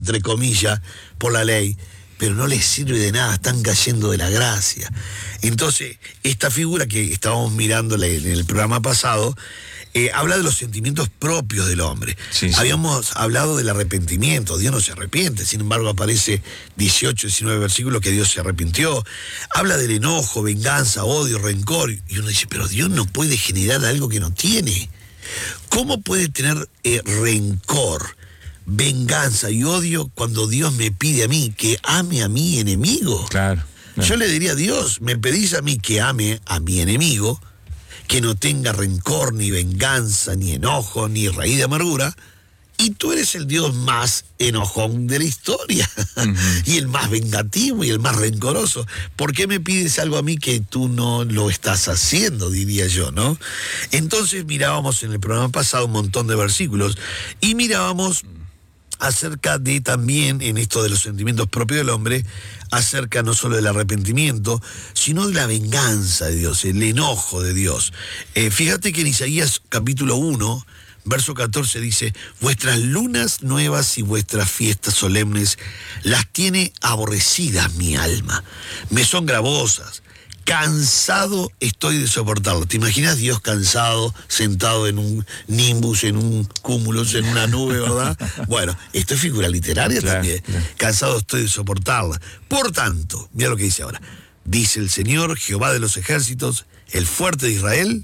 entre comillas, por la ley, pero no les sirve de nada, están cayendo de la gracia. Entonces, esta figura que estábamos mirando en el programa pasado, habla de los sentimientos propios del hombre. Sí. Habíamos hablado del arrepentimiento, Dios no se arrepiente, sin embargo aparece 18, 19 versículos que Dios se arrepintió. Habla del enojo, venganza, odio, rencor, y uno dice, pero Dios no puede generar algo que no tiene. ¿Cómo puede tener rencor, venganza y odio cuando Dios me pide a mí que ame a mi enemigo? Claro. Yo le diría a Dios, me pedís a mí que ame a mi enemigo, que no tenga rencor, ni venganza, ni enojo, ni raíz de amargura, y tú eres el Dios más enojón de la historia, y el más vengativo y el más rencoroso. ¿Por qué me pides algo a mí que tú no lo estás haciendo, diría yo, ¿no? Entonces mirábamos en el programa pasado un montón de versículos, y mirábamos acerca de también, en esto de los sentimientos propios del hombre, acerca no solo del arrepentimiento, sino de la venganza de Dios, el enojo de Dios. Fíjate que en Isaías capítulo 1, verso 14 dice, vuestras lunas nuevas y vuestras fiestas solemnes las tiene aborrecidas mi alma, me son gravosas. Cansado estoy de soportarlo. ¿Te imaginas Dios cansado, sentado en un nimbus, en un cúmulo, en una nube, verdad? Bueno, esto es figura literaria también. Claro. Cansado estoy de soportarla. Por tanto, mira lo que dice ahora. Dice el Señor, Jehová de los ejércitos, el fuerte de Israel,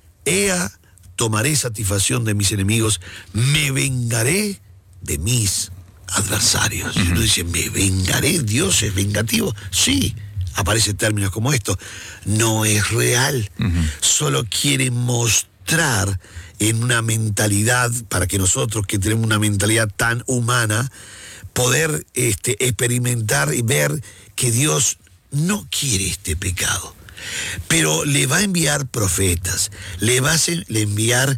ea, tomaré satisfacción de mis enemigos, me vengaré de mis adversarios. Y uno dice, ¿me vengaré? ¿Dios es vengativo? Sí. Aparecen términos como estos, no es real, solo quiere mostrar en una mentalidad, para que nosotros que tenemos una mentalidad tan humana, poder experimentar y ver que Dios no quiere este pecado. Pero le va a enviar profetas, le va a enviar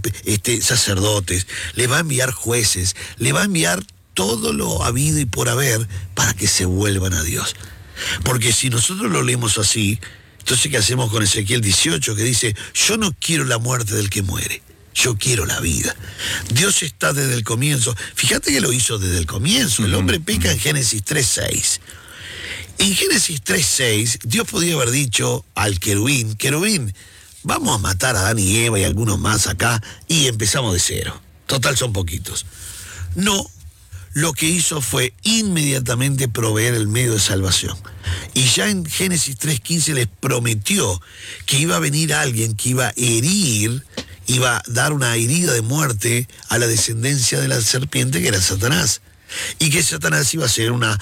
sacerdotes, le va a enviar jueces, le va a enviar todo lo habido y por haber para que se vuelvan a Dios. Porque si nosotros lo leemos así, entonces ¿qué hacemos con Ezequiel 18 que dice, yo no quiero la muerte del que muere, yo quiero la vida? Dios está desde el comienzo. Fíjate que lo hizo desde el comienzo. El hombre peca en Génesis 3:6. En Génesis 3:6, Dios podía haber dicho al querubín, vamos a matar a Adán y Eva y algunos más acá y empezamos de cero. Total, son poquitos. No. Lo que hizo fue inmediatamente proveer el medio de salvación. Y ya en Génesis 3:15 les prometió que iba a venir alguien que iba a herir, iba a dar una herida de muerte a la descendencia de la serpiente, que era Satanás. Y que Satanás iba a hacer una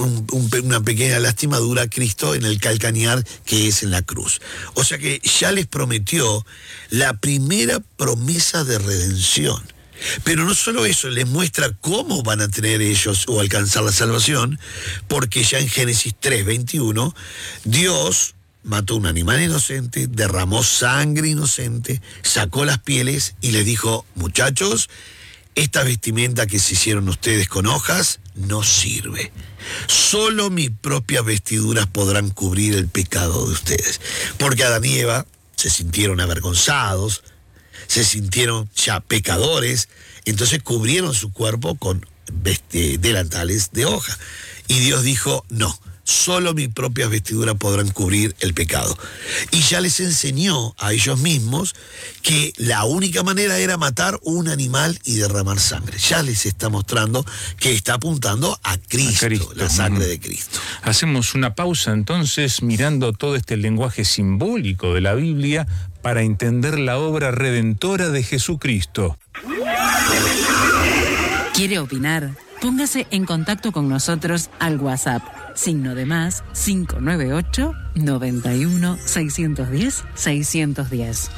pequeña lastimadura a Cristo en el calcañar que es en la cruz. O sea que ya les prometió la primera promesa de redención. Pero no solo eso, les muestra cómo van a tener ellos o alcanzar la salvación, porque ya en Génesis 3:21, Dios mató un animal inocente, derramó sangre inocente, sacó las pieles y les dijo, muchachos, esta vestimenta que se hicieron ustedes con hojas no sirve. Solo mis propias vestiduras podrán cubrir el pecado de ustedes. Porque Adán y Eva se sintieron avergonzados, se sintieron ya pecadores, entonces cubrieron su cuerpo con delantales de hoja. Y Dios dijo, no, solo mis propias vestiduras podrán cubrir el pecado. Y ya les enseñó a ellos mismos que la única manera era matar un animal y derramar sangre. Ya les está mostrando que está apuntando a Cristo, la sangre de Cristo. Hacemos una pausa entonces mirando todo este lenguaje simbólico de la Biblia para entender la obra redentora de Jesucristo. ¿Quiere opinar? Póngase en contacto con nosotros al WhatsApp, +, 598 91 610 610.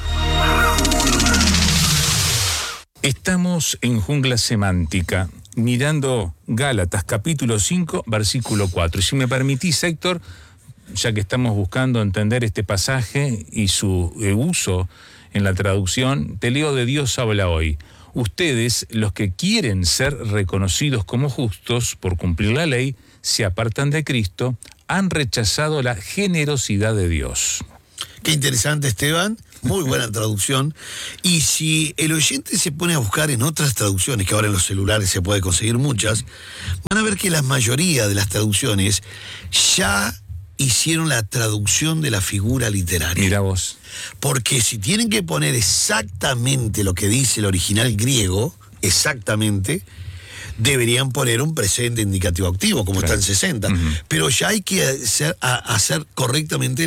Estamos en Jungla Semántica, mirando Gálatas, capítulo 5, versículo 4. Y si me permitís, Héctor, ya que estamos buscando entender este pasaje y su uso en la traducción, te leo de Dios habla hoy. Ustedes, los que quieren ser reconocidos como justos por cumplir la ley, se apartan de Cristo, han rechazado la generosidad de Dios. Qué interesante, Esteban. Muy buena traducción. Y si el oyente se pone a buscar en otras traducciones, que ahora en los celulares se puede conseguir muchas, van a ver que la mayoría de las traducciones ya hicieron la traducción de la figura literaria. Mira vos. Porque si tienen que poner exactamente lo que dice el original griego, exactamente, deberían poner un presente indicativo activo, como Claro. está en 60. Pero ya hay que hacer correctamente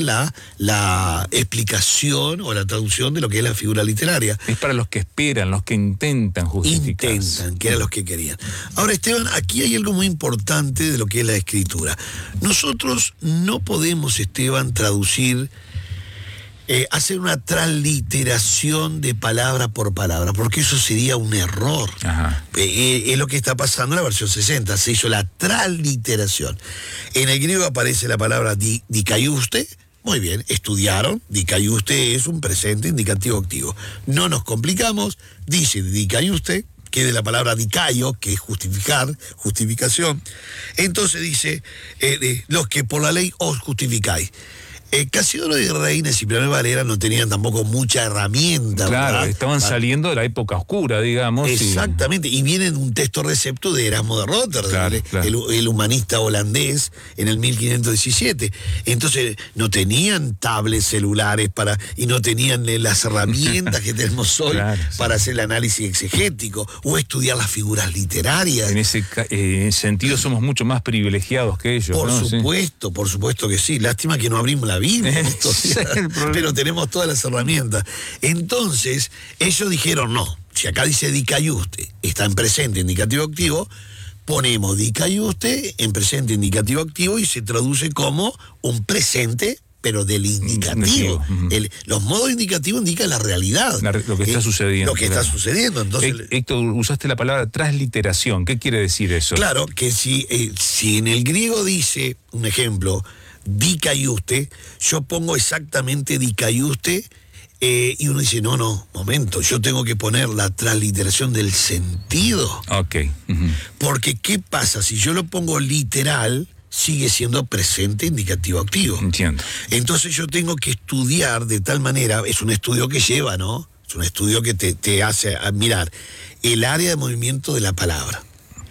la explicación o la traducción de lo que es la figura literaria. Es para los que esperan, los que intentan justificar. Intentan, que eran los que querían. Ahora, Esteban, aquí hay algo muy importante de lo que es la escritura. Nosotros no podemos, Esteban, traducir, hacer una transliteración de palabra por palabra, porque eso sería un error. Ajá. Es lo que está pasando en la versión 60, se hizo la transliteración. En el griego aparece la palabra dikaiuste. Muy bien, estudiaron, dikaiuste es un presente indicativo activo. No nos complicamos, dice dikaiuste, que es de la palabra dikaio, que es justificar, justificación. Entonces dice, los que por la ley os justificáis. Casiodoro y Reina y Cipriano de Valera no tenían tampoco mucha herramienta. Claro, ¿verdad? estaban saliendo de la época oscura, digamos. Exactamente, y viene en un texto recepto de Erasmo de Rotterdam, Claro, claro. El humanista holandés, en el 1517. Entonces, no tenían tablets celulares y no tenían las herramientas que tenemos hoy Claro, sí. para hacer el análisis exegético o estudiar las figuras literarias. En ese sentido somos mucho más privilegiados que ellos. Por ¿no? supuesto, por supuesto que sí. Lástima que no abrimos la Biblia en estos Ese días, es el problema. pero tenemos todas las herramientas. Entonces, ellos dijeron, no, si acá dice dikaiuste, está en presente indicativo activo, ponemos dikaiuste en presente indicativo activo y se traduce como un presente, pero del indicativo. Los modos indicativos indican la realidad. Lo que está sucediendo. Lo que claro. está sucediendo. Entonces, Héctor, usaste la palabra transliteración. ¿Qué quiere decir eso? claro que si en el griego dice, un ejemplo, dikaiuste, yo pongo exactamente dikaiuste, y uno dice, no, momento, yo tengo que poner la transliteración del sentido. Ok. Ujú. Porque, ¿qué pasa? Si yo lo pongo literal, sigue siendo presente indicativo activo. Entiendo. Entonces yo tengo que estudiar de tal manera, es un estudio que lleva, ¿no? Es un estudio que te hace mirar el área de movimiento de la palabra.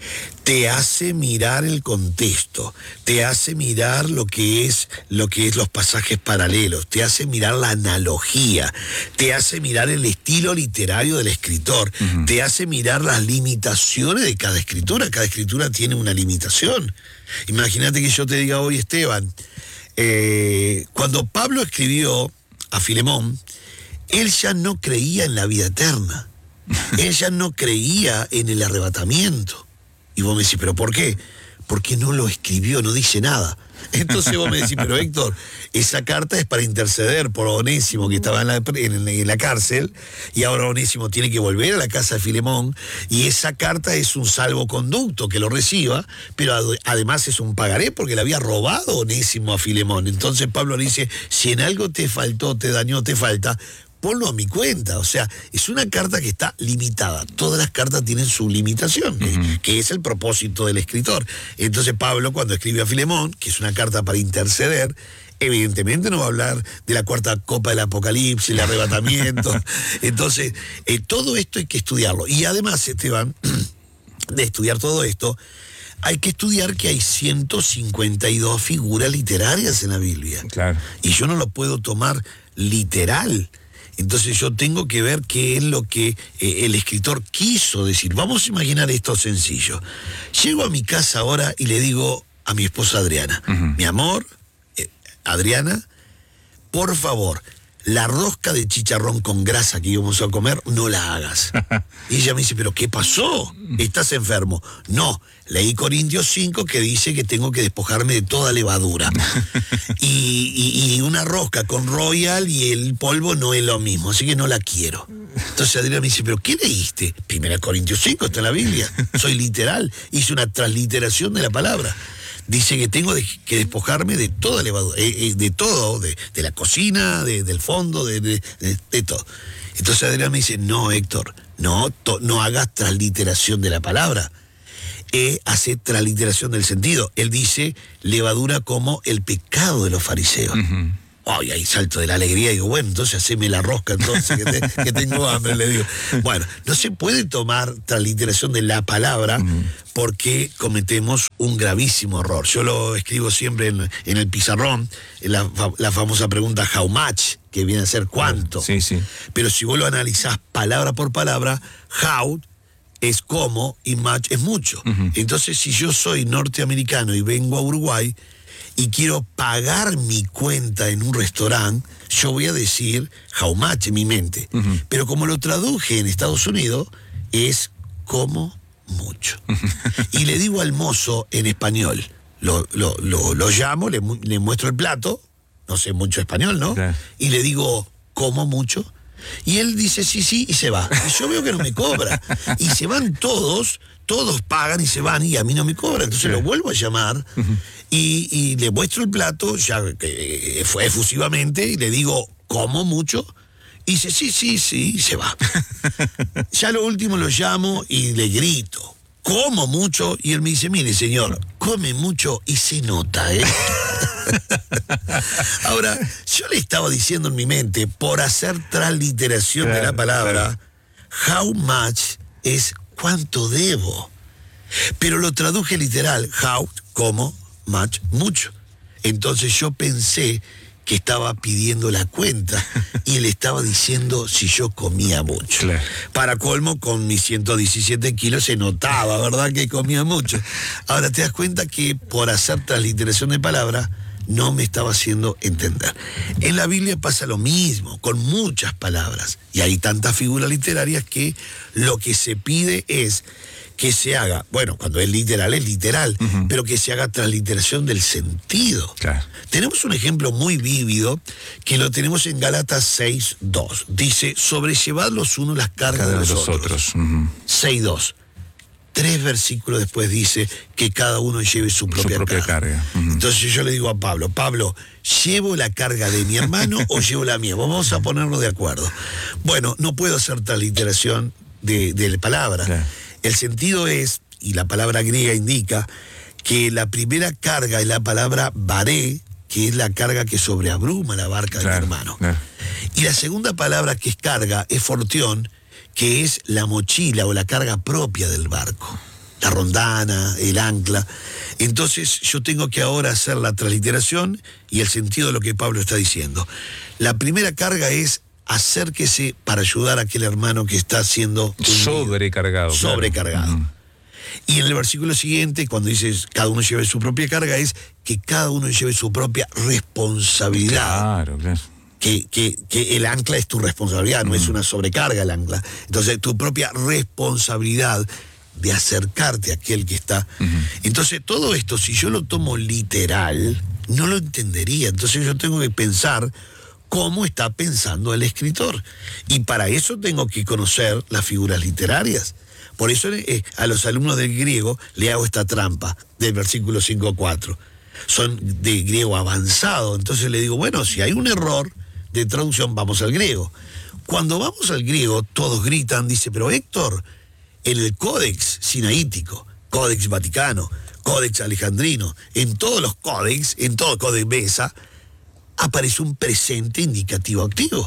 Te hace mirar el contexto, te hace mirar lo que es los pasajes paralelos, te hace mirar la analogía, te hace mirar el estilo literario del escritor, te hace mirar las limitaciones de cada escritura. Cada escritura tiene una limitación. Imagínate que yo te diga hoy, Esteban, cuando Pablo escribió a Filemón, él ya no creía en la vida eterna, él ya no creía en el arrebatamiento. Y vos me decís, ¿pero por qué? Porque no lo escribió, no dice nada. Entonces vos me decís, pero Héctor, esa carta es para interceder por Onésimo, que estaba en la cárcel, y ahora Onésimo tiene que volver a la casa de Filemón, y esa carta es un salvoconducto que lo reciba, pero además es un pagaré porque le había robado Onésimo a Filemón. Entonces Pablo le dice, si en algo te faltó, te dañó, te falta, ponlo a mi cuenta. O sea, es una carta que está limitada. Todas las cartas tienen su limitación, que es el propósito del escritor. Entonces Pablo, cuando escribe a Filemón, que es una carta para interceder, evidentemente no va a hablar de la cuarta copa del Apocalipsis, el arrebatamiento. Entonces, todo esto hay que estudiarlo. Y además, Esteban, de estudiar todo esto, hay que estudiar que hay 152 figuras literarias en la Biblia. Claro. Y yo no lo puedo tomar literal. Entonces yo tengo que ver qué es lo que el escritor quiso decir. Vamos a imaginar esto sencillo. Llego a mi casa ahora y le digo a mi esposa Adriana, mi amor, Adriana, por favor, la rosca de chicharrón con grasa que íbamos a comer, no la hagas. Y ella me dice, ¿pero qué pasó? ¿Estás enfermo? No, leí Corintios 5 que dice que tengo que despojarme de toda levadura. Y una rosca con royal y el polvo no es lo mismo, así que no la quiero. Entonces Adriana me dice, ¿pero qué leíste? 1 Corintios 5, está en la Biblia. Soy literal, hice una transliteración de la palabra. Dice que tengo que despojarme de toda levadura, de todo, de la cocina, del fondo, de todo. Entonces Adrián me dice, no, Héctor, no hagas transliteración de la palabra, hace transliteración del sentido. Él dice levadura como el pecado de los fariseos. Ay, ahí salto de la alegría y digo, bueno, entonces haceme la rosca entonces, que tengo hambre, le digo. Bueno, no se puede tomar transliteración de la palabra porque cometemos un gravísimo error. Yo lo escribo siempre en el pizarrón, en la famosa pregunta how much, que viene a ser cuánto. Sí, sí. Pero si vos lo analizás palabra por palabra, how es cómo y much es mucho. Entonces, si yo soy norteamericano y vengo a Uruguay y quiero pagar mi cuenta en un restaurante, yo voy a decir how much en mi mente. Pero como lo traduje en Estados Unidos, es como mucho. Y le digo al mozo en español, lo llamo, le muestro el plato, no sé mucho español, ¿no? Claro. Y le digo, ¿como mucho? Y él dice sí, y se va. Y yo veo que no me cobra. Y se van todos pagan y se van y a mí no me cobra. Entonces lo vuelvo a llamar y le muestro el plato, ya fue efusivamente, y le digo, ¿como mucho? Y dice, sí, y se va. Ya lo último lo llamo y le grito, ¿como mucho? Y él me dice, mire señor, come mucho y se nota, ¿eh? Ahora, yo le estaba diciendo en mi mente, por hacer transliteración de la palabra, how much es cuánto debo. Pero lo traduje literal, how, como, much, mucho. Entonces yo pensé que estaba pidiendo la cuenta y le estaba diciendo si yo comía mucho. Claro. Para colmo, con mis 117 kilos se notaba, ¿verdad?, que comía mucho. Ahora te das cuenta que por hacer transliteración de palabra no me estaba haciendo entender. En la Biblia pasa lo mismo, con muchas palabras. Y hay tantas figuras literarias que lo que se pide es que se haga, bueno, cuando es literal, pero que se haga transliteración del sentido. Claro. Tenemos un ejemplo muy vívido que lo tenemos en Gálatas 6:2. Dice, sobrellevad los unos las cargas de los otros. 6:2. 3 versículos después dice que cada uno lleve su propia carga. Entonces yo le digo a Pablo, ¿llevo la carga de mi hermano o llevo la mía? Vamos a ponernos de acuerdo. Bueno, no puedo hacer transliteración de palabra. Claro. El sentido es, y la palabra griega indica, que la primera carga es la palabra baré, que es la carga que sobreabruma la barca de mi hermano. Claro. Y la segunda palabra que es carga es fortión, que es la mochila o la carga propia del barco, la rondana, el ancla. Entonces yo tengo que ahora hacer la transliteración y el sentido de lo que Pablo está diciendo. La primera carga es acérquese para ayudar a aquel hermano que está siendo sobrecargado. Claro. Y en el versículo siguiente, cuando dice cada uno lleve su propia carga, es que cada uno lleve su propia responsabilidad. Claro. Que el ancla es tu responsabilidad, no es una sobrecarga el ancla. Entonces, tu propia responsabilidad de acercarte a aquel que está. Entonces, todo esto, si yo lo tomo literal, no lo entendería. Entonces, yo tengo que pensar cómo está pensando el escritor. Y para eso tengo que conocer las figuras literarias. Por eso a los alumnos del griego le hago esta trampa del versículo 5:4. Son de griego avanzado. Entonces le digo, bueno, si hay un error de traducción, vamos al griego. Cuando vamos al griego, todos gritan, dice, pero Héctor, en el Códex Sinaítico, Códex Vaticano, Códex Alejandrino, en todos los códex, en todo Códex Besa, aparece un presente indicativo activo.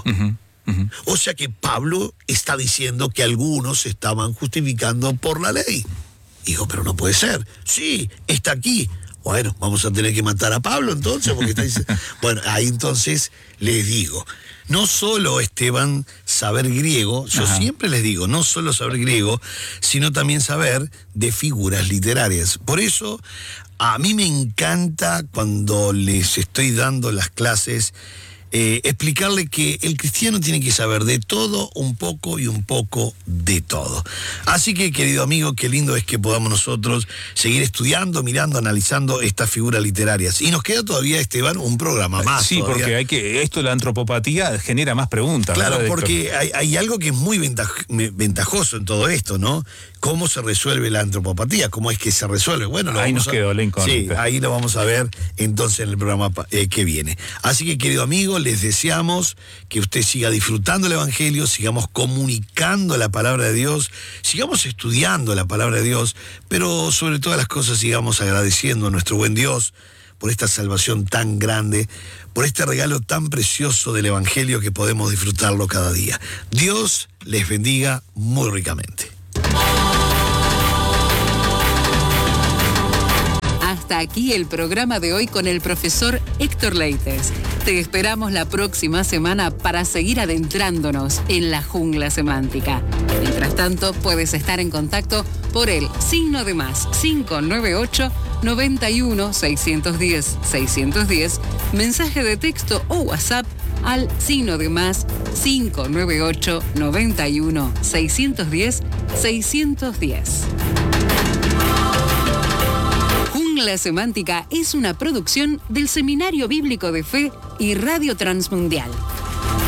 O sea que Pablo está diciendo que algunos estaban justificando por la ley. Digo, pero no puede ser. Sí, está aquí. Bueno, vamos a tener que matar a Pablo entonces, porque está diciendo... Bueno, ahí entonces les digo, no solo, Esteban, saber griego, yo siempre les digo, no solo saber griego, sino también saber de figuras literarias. Por eso, a mí me encanta cuando les estoy dando las clases, explicarle que el cristiano tiene que saber de todo, un poco y un poco de todo. Así que, querido amigo, qué lindo es que podamos nosotros seguir estudiando, mirando, analizando estas figuras literarias. Y nos queda todavía, Esteban, un programa más. Sí, todavía. Porque esto de la antropopatía genera más preguntas. Claro, ¿verdad, porque hay algo que es muy ventajoso en todo esto, ¿no? ¿Cómo se resuelve la antropopatía? ¿Cómo es que se resuelve? Bueno, ahí nos quedó la incógnita. Sí, ahí lo vamos a ver entonces en el programa que viene. Así que, querido amigo, les deseamos que usted siga disfrutando el Evangelio, sigamos comunicando la palabra de Dios, sigamos estudiando la palabra de Dios, pero sobre todas las cosas sigamos agradeciendo a nuestro buen Dios, por esta salvación tan grande, por este regalo tan precioso del Evangelio que podemos disfrutarlo cada día. Dios les bendiga muy ricamente. Hasta aquí el programa de hoy con el profesor Héctor Leites. Te esperamos la próxima semana para seguir adentrándonos en la jungla semántica. Mientras tanto, puedes estar en contacto por el +, 598 91 610 610, mensaje de texto o WhatsApp al +, 598 91 610 610. Jungla Semántica es una producción del Seminario Bíblico de Fe y Radio Transmundial.